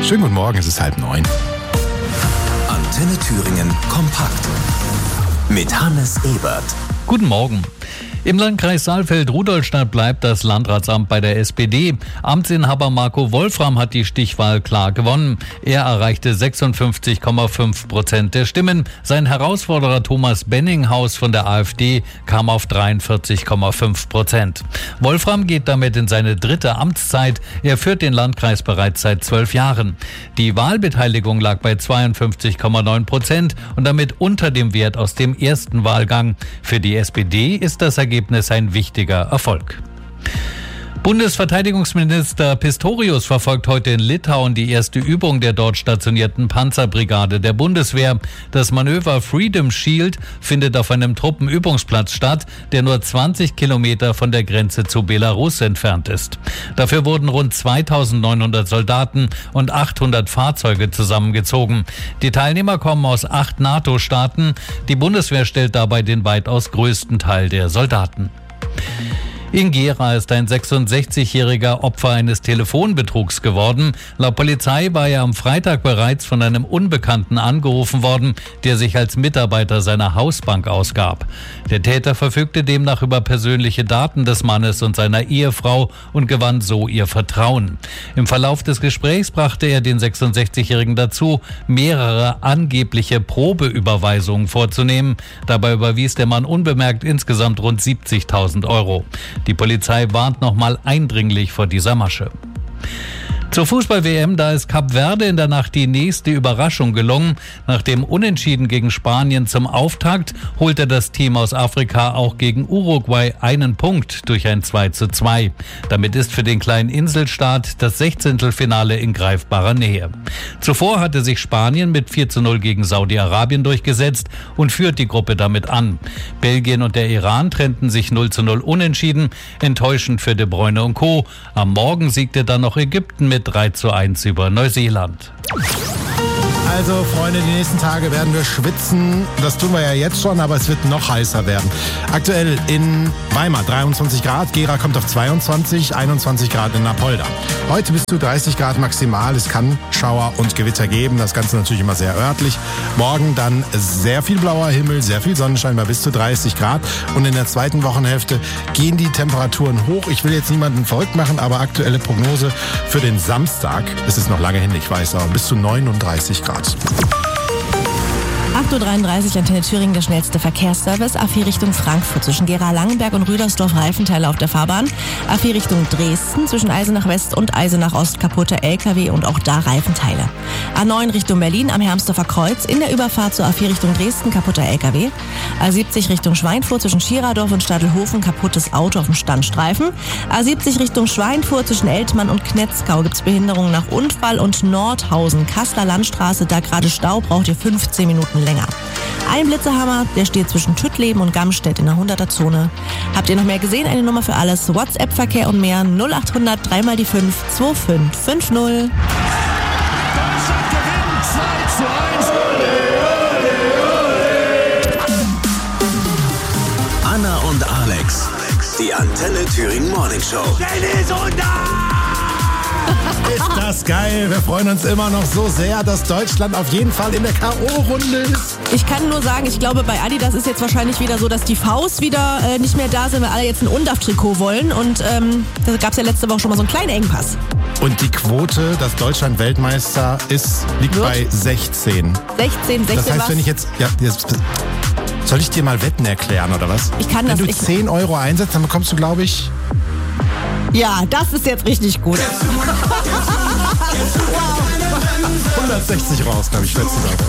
Schönen guten Morgen, es ist 8:30. Antenne Thüringen kompakt mit Hannes Ebert. Guten Morgen. Im Landkreis Saalfeld-Rudolstadt bleibt das Landratsamt bei der SPD. Amtsinhaber Marco Wolfram hat die Stichwahl klar gewonnen. Er erreichte 56,5% der Stimmen. Sein Herausforderer Thomas Benninghaus von der AfD kam auf 43,5%. Wolfram geht damit in seine dritte Amtszeit. Er führt den Landkreis bereits seit 12 Jahren. Die Wahlbeteiligung lag bei 52,9% und damit unter dem Wert aus dem ersten Wahlgang. Für die SPD ist das Ergebnis ein wichtiger Erfolg. Bundesverteidigungsminister Pistorius verfolgt heute in Litauen die erste Übung der dort stationierten Panzerbrigade der Bundeswehr. Das Manöver Freedom Shield findet auf einem Truppenübungsplatz statt, der nur 20 Kilometer von der Grenze zu Belarus entfernt ist. Dafür wurden rund 2900 Soldaten und 800 Fahrzeuge zusammengezogen. Die Teilnehmer kommen aus 8 NATO-Staaten. Die Bundeswehr stellt dabei den weitaus größten Teil der Soldaten. In Gera ist ein 66-jähriger Opfer eines Telefonbetrugs geworden. Laut Polizei war er am Freitag bereits von einem Unbekannten angerufen worden, der sich als Mitarbeiter seiner Hausbank ausgab. Der Täter verfügte demnach über persönliche Daten des Mannes und seiner Ehefrau und gewann so ihr Vertrauen. Im Verlauf des Gesprächs brachte er den 66-Jährigen dazu, mehrere angebliche Probeüberweisungen vorzunehmen. Dabei überwies der Mann unbemerkt insgesamt rund 70.000 Euro. Die Polizei warnt nochmal eindringlich vor dieser Masche. Zur Fußball-WM, da ist Kap Verde in der Nacht die nächste Überraschung gelungen. Nach dem Unentschieden gegen Spanien zum Auftakt holte das Team aus Afrika auch gegen Uruguay einen Punkt durch ein 2:2. Damit ist für den kleinen Inselstaat das 16. in greifbarer Nähe. Zuvor hatte sich Spanien mit 4:0 gegen Saudi-Arabien durchgesetzt und führt die Gruppe damit an. Belgien und der Iran trennten sich 0:0 unentschieden, enttäuschend für De Bruyne und Co. Am Morgen siegte dann noch Ägypten mit 3:1 über Neuseeland. Also Freunde, die nächsten Tage werden wir schwitzen. Das tun wir ja jetzt schon, aber es wird noch heißer werden. Aktuell in Weimar 23 Grad, Gera kommt auf 22, 21 Grad in Apolda. Heute bis zu 30 Grad maximal. Es kann Schauer und Gewitter geben. Das Ganze natürlich immer sehr örtlich. Morgen dann sehr viel blauer Himmel, sehr viel Sonnenschein bei bis zu 30 Grad. Und in der zweiten Wochenhälfte gehen die Temperaturen hoch. Ich will jetzt niemanden verrückt machen, aber aktuelle Prognose für den Samstag, es ist noch lange hin, ich weiß, aber bis zu 39 Grad. 8:33 Uhr, Antenne Thüringen, der schnellste Verkehrsservice. A4 Richtung Frankfurt zwischen Gera-Langenberg und Rüdersdorf-Reifenteile auf der Fahrbahn. A4 Richtung Dresden zwischen Eisenach West und Eisenach Ost kaputte LKW und auch da Reifenteile. A9 Richtung Berlin am Hermsdorfer Kreuz in der Überfahrt zur A4 Richtung Dresden kaputter LKW. A70 Richtung Schweinfurt zwischen Schieradorf und Stadelhofen kaputtes Auto auf dem Standstreifen. A70 Richtung Schweinfurt zwischen Eltmann und Knetzgau gibt's Behinderungen nach Unfall und Nordhausen, Kasseler Landstraße, da gerade Stau, braucht ihr 15 Minuten länger. Ein Blitzerhammer, der steht zwischen Tüttleben und Gamstedt in der 100er-Zone. Habt ihr noch mehr gesehen? Eine Nummer für alles. WhatsApp-Verkehr und mehr 0800 3 die 5 2550. Deutschland gewinnt 2:1. Anna und Alex, die Antenne Thüringen Morning Show. Dennis und Ist das geil. Wir freuen uns immer noch so sehr, dass Deutschland auf jeden Fall in der K.O.-Runde ist. Ich kann nur sagen, ich glaube, bei Adidas ist jetzt wahrscheinlich wieder so, dass die Vs wieder nicht mehr da sind, weil alle jetzt ein UNDAF-Trikot wollen. Und da gab es ja letzte Woche schon mal so einen kleinen Engpass. Und die Quote, dass Deutschland Weltmeister ist, liegt bei 16. 16 Das heißt, was? wenn ich jetzt... Ja, soll ich dir mal Wetten erklären, oder was? Ich kann Wenn das. du 10 Euro einsetzt, dann bekommst du, glaube ich... Ja, das ist jetzt richtig gut. 160 raus, glaube ich, letzte Woche.